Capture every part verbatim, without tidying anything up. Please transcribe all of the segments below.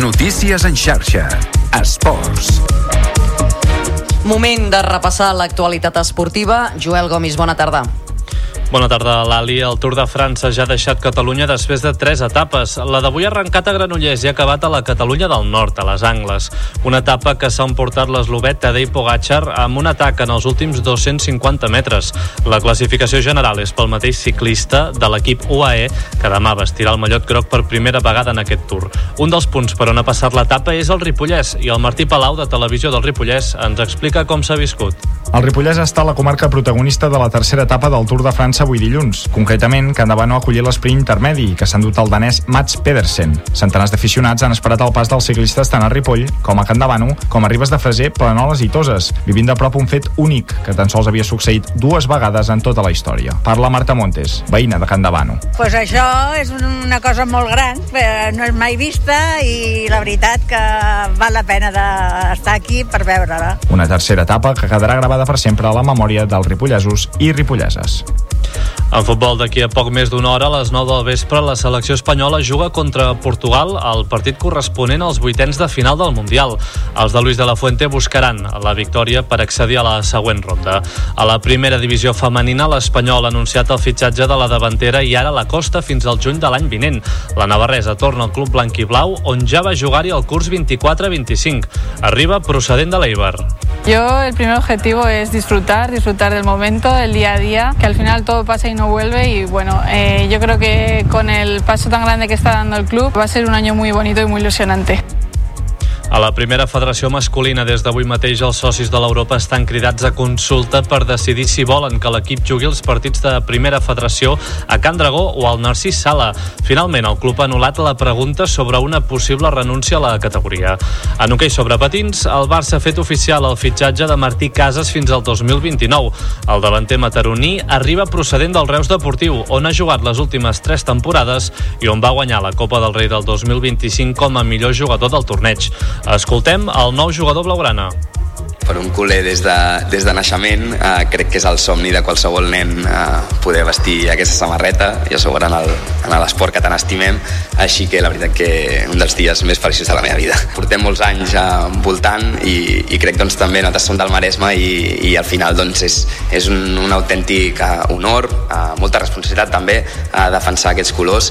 Notícies en xarxa. Esports. Moment de repassar l'actualitat esportiva. Joel Gomis, bona tarda. Bona tarda, Lali. El Tour de França ja ha deixat Catalunya després de tres etapes. La d'avui ha arrencat a Granollers i ha acabat a la Catalunya del Nord, a les Angles. Una etapa que s'ha emportat l'eslovè Tadej Pogačar amb un atac en els últims dos-cents cinquanta metres. La classificació general és pel mateix ciclista de l'equip U A E, que demà vestirà el mallot groc per primera vegada en aquest Tour. Un dels punts per on ha passat l'etapa és el Ripollès, i el Martí Palau, de Televisió del Ripollès, ens explica com s'ha viscut. El Ripollès està a la comarca protagonista de la tercera etapa del Tour de França avui dilluns. Concretament, Can Davano ha acollit l'esprint intermedi, que s'ha endut el danès Mats Pedersen. Centenars d'aficionats han esperat el pas dels ciclistes tant a Ripoll com a Can Davano, com a Ribes de Freser, Planoles i Toses, vivint de prop un fet únic que tan sols havia succeït dues vegades en tota la història. Parla Marta Montes, veïna de Can Davano. Pues això és una cosa molt gran, no és mai vista i la veritat que val la pena d'estar aquí per veure-la. Una tercera etapa que quedarà gravada per sempre a la memòria dels ripollesos i ripolleses. En futbol, d'aquí a poc més d'una hora, a les nou del vespre, la selecció espanyola juga contra Portugal al partit corresponent als vuitens de final del Mundial. Els de Luis de la Fuente buscaran la victòria per accedir a la següent ronda. A la primera divisió femenina, l'Espanyol ha anunciat el fitxatge de la davantera i ara la Costa fins al juny de l'any vinent. La navarresa torna al club blanquiblau, on ja va jugar-hi el curs vint-i-quatre vint-i-cinc. Arriba procedent de l'Eibar. Yo el primer objetivo es disfrutar, disfrutar del momento, del día a día, que al final todo pasa y no vuelve y bueno, eh, yo creo que con el paso tan grande que está dando el club va a ser un año muy bonito y muy ilusionante. A la primera federació masculina, des d'avui mateix, els socis de l'Europa estan cridats a consulta per decidir si volen que l'equip jugui els partits de primera federació a Can Dragó o al Narcís Sala. Finalment, el club ha anul·lat la pregunta sobre una possible renúncia a la categoria. En hoquei sobre patins, el Barça ha fet oficial el fitxatge de Martí Casas fins al dos mil vint-i-nou. El davanter mataroní arriba procedent del Reus Deportiu, on ha jugat les últimes tres temporades i on va guanyar la Copa del Rei del dos mil vint-i-cinc com a millor jugador del torneig. Escoltem el nou jugador blaugrana. Per un culer des de, des de naixement, eh, crec que és el somni de qualsevol nen eh, poder vestir aquesta samarreta i a sobre en el, en l'esport que tant estimem, així que la veritat que un dels dies més feliços de la meva vida. Portem molts anys eh, voltant i, i crec doncs també nosaltres som del Maresme i, i al final doncs és, és un, un autèntic eh, honor, eh, molta responsabilitat també a eh, defensar aquests colors.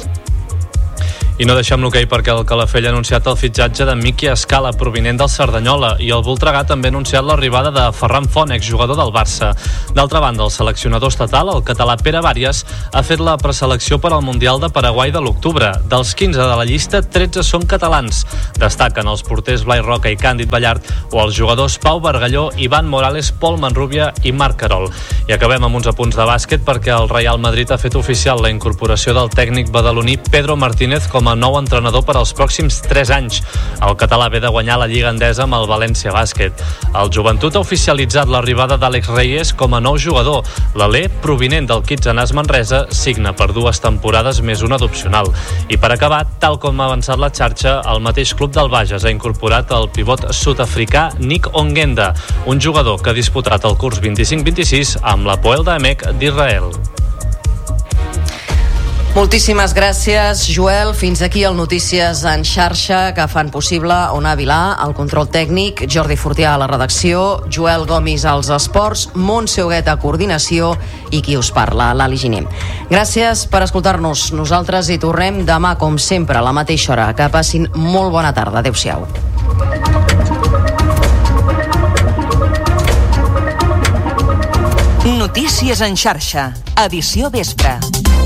I no deixem l'hoquei perquè el Calafell ha anunciat el fitxatge de Miqui Escala, provinent del Cerdanyola, i el Voltregà també ha anunciat l'arribada de Ferran Font, exjugador del Barça. D'altra banda, el seleccionador estatal, el català Pere Bàries, ha fet la preselecció per al Mundial de Paraguai de l'octubre. Dels quinze de la llista, tretze són catalans. Destaquen els porters Blai Roca i Càndid Ballart o els jugadors Pau Bargalló, Ivan Morales, Pol Manrubia i Marc Carol. I acabem amb uns apunts de bàsquet perquè el Real Madrid ha fet oficial la incorporació del tècnic badaloní Pedro Martínez com a nou entrenador per als pròxims tres anys. El català ve de guanyar la Lliga Endesa amb el València Bàsquet. El Joventut ha oficialitzat l'arribada d'Àlex Reyes com a nou jugador. L'Alé, provinent del Kitsanàs Manresa, signa per dues temporades més una d'opcional. I per acabar, tal com ha avançat la xarxa, el mateix club del Bages ha incorporat el pivot sud-africà Nick Ongenda, un jugador que ha disputat el curs vint-i-cinc vint-i-sis amb la Poel d'Emek d'Israel. Moltíssimes gràcies, Joel. Fins aquí el Notícies en xarxa que fan possible Ona Vilà, el control tècnic, Jordi Fortià a la redacció, Joel Gomis als esports, Montse Huguet a coordinació i qui us parla, Lali Giner. Gràcies per escoltar-nos. Nosaltres hi tornem demà, com sempre, a la mateixa hora. Que passin molt bona tarda. Adéu-siau. Notícies en xarxa, edició vespre.